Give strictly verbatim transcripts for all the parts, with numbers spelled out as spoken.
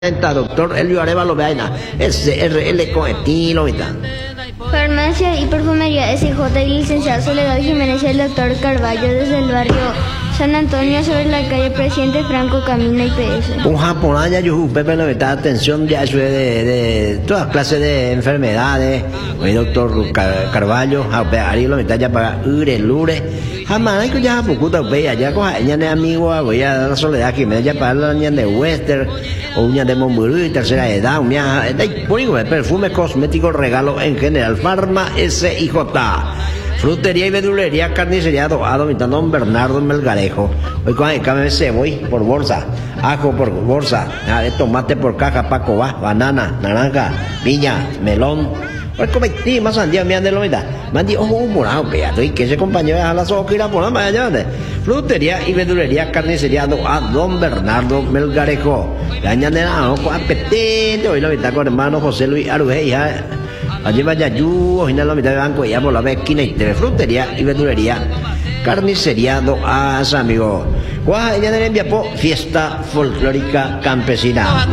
Doctor Elvio Arevalo Beaina, S R L con estilo y tal. Farmacia y perfumería S J y licenciado Soledad Jiménez y el doctor Carballo desde el barrio San Antonio sobre la calle Presidente Franco, Camino I P S. Un japonés ya yo Pepe no me está atención ya de, de, de todas clases de enfermedades. El doctor Car Carballo, Ari lo está ya para ure lure. Jamás hay que ya poco pe allá con ella de amigo hago ya la Soledad Jiménez ya para la niña de Western o una de Monburú y tercera edad, una de perfume cosmético regalo en general. Farma S I J. Frutería y verdulería, carnicería Doado, mi don Bernardo Melgarejo. Hoy con el cambio de voy por bolsa, ajo por bolsa, tomate por caja, paco va, banana, naranja, piña, melón. Hoy cometí más sandía, me han de lo mitad. Mandi ojo morado, peato, y que ese compañero a las ojos y la por la allá. Frutería y verdulería, carnicería Doado, don Bernardo Melgarejo. La añade a ojo apetente, hoy lo mitad con hermano José Luis Arujeja. Allí vaya yo, en la mitad de banco, ya por la vez, esquina y de frutería y verdulería, carnicería do as, amigo. Guau, ella de envía po, fiesta folclórica campesina.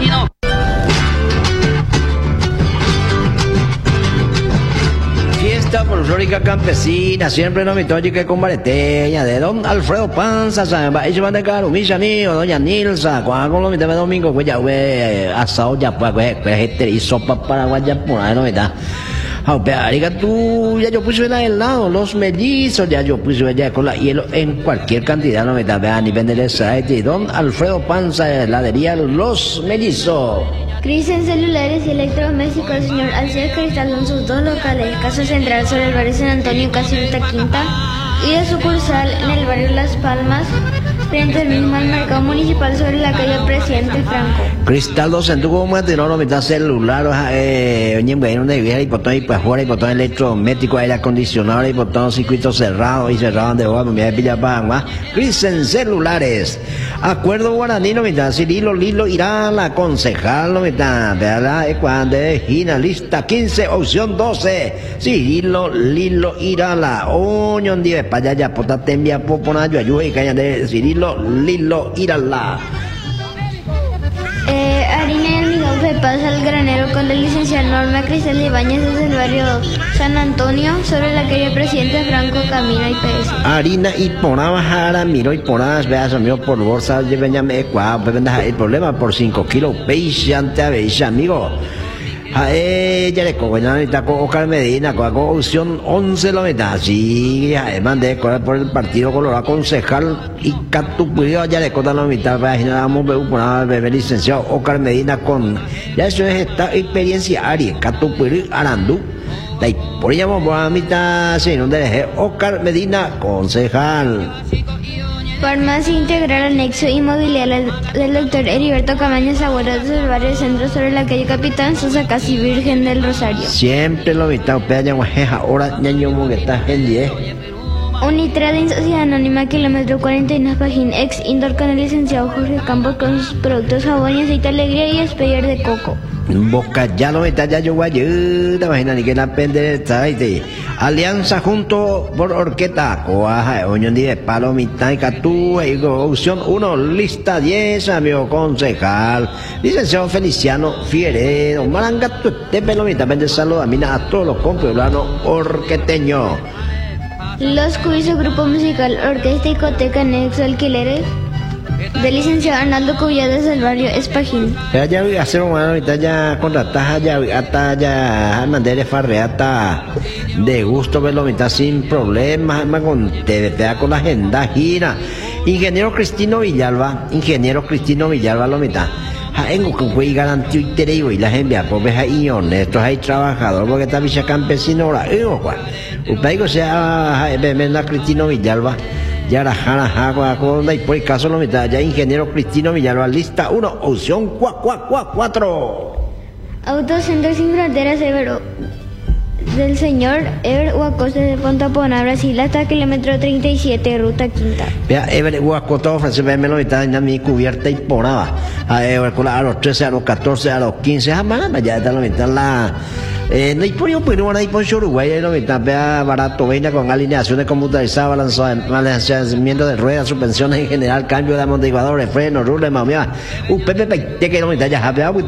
Fiesta folclórica campesina, siempre no me toque que con bareteña, de don Alfredo Panza, ellos van de caro, mis amigos, doña Nilsa, cuando lo mitad de domingo, pues ya, güey, asado ya, pues, pues, este, y sopa paraguaya, ya, por ahí, no me da. Ah, pero ariga tú, ya yo puse la helado, los mellizos, ya yo puse ya con la hielo en cualquier cantidad, no me da, vean, y venderles site, don Alfredo Panza, heladería Los Mellizos. Crisis en celulares y electrodomésticos, el señor Alcides Cristal en sus dos locales, Casa Central sobre el barrio San Antonio, casi Ruta Quinta, y de sucursal en el barrio Las Palmas, frente al mismo al mercado municipal sobre la calle Presidente Franco. Cristal dos en tu como no no mitad celular, eh, oye, bueno, una vieja y botón y pues fuera y botón electrodoméstico, aire acondicionado y botón circuito cerrado y cerrado de boa, me voy a pillar para más. Crisis en celulares. Acuerdo guaraní no mitad, Cirilo Lilo irá la concejal no mitad, ¿verdad? Cuando es lista quince, opción doce. Cirilo Lilo irá la oñón diez, para allá, potate envía poponayo, ayuda y caña de Cirilo Lilo irala. Eh, harina y almidón se pasa al granero con la licenciada Norma Cristal Ibáñez desde el barrio San Antonio sobre la calle Presidente Franco, Camino I P S. Harina y pona bajara, miro y ponas, veas amigo por bolsa, llevename cuá, el problema por cinco kilos, peixe ante a veis, amigo. A ella le cogonan y taco Oscar Medina, con la opción once lo meta, sí, además de correr por el partido colorado concejal y Catupurio, ya le cotan la mitad, vamos a beber licenciado Oscar Medina con, ya eso es esta experiencia área, Catupurio Arandú, por ella vamos a la mitad, sí, donde dejé Oscar Medina, concejal. Farmacia Integral Anexo Inmobiliaria del doctor Heriberto Camaño Agüero del barrio Centro sobre la calle Capitán Sosa, casi Virgen del Rosario. Siempre lo mitad, pero ya guajeja, ahora ya yo me está gente. Unitrading Sociedad Anónima, kilómetro cuarenta y nueve, página ex Indoor con el licenciado Jorge Campos con sus productos jabón y aceite alegría y Speyer de coco. Boca ya lo meta ya yo guayuda, imagina ni que la pende de Alianza junto por Orqueta, coaja, oñón de palomita y catú, opción uno, lista diez, amigo concejal, licenciado Feliciano Fieredo, Marangato, de pelomita, vende saludos a todos los compueblanos orqueteños. Los Cubisos, grupo musical, orquesta, discoteca, nexo, alquileres, del licenciado Arnaldo Cubilla desde el barrio Espajín. Ya ya voy a hacer una ahorita ya contrataja ya hasta ya mandele farreata de gusto verlo mitad sin problemas, más con te pega con la agenda gira. Ingeniero Cristino Villalba, ingeniero Cristino Villalba lo mitad. En que fue garantía y terego y la gente pues ahí honestos hay trabajador porque está villa campesino ahora eh cuál upaigo sea la Cristino Villalba ya la jara jagua con y por el caso lo mitad ya ingeniero Cristino Villalba lista uno opción cuatro. Autocentro Sin Fronteras Evero del señor Ever Huacosta de Pontapona, Brasil, hasta kilómetro treinta y siete, ruta quinta. Vea, Ever Huacosta ofrece verme lo mitad en mi cubierta y ponaba a Ever a los trece, a los catorce, a los quince, jamás, ya está lo mitad la Eh, no hay por yo, pero no hay por Uruguay, no me tapea barato, venga con alineaciones computarizadas, balanceamiento de ruedas, suspensiones en general, cambio de amortiguadores, frenos, rules, mamá. Un pepe, te que no me está ya,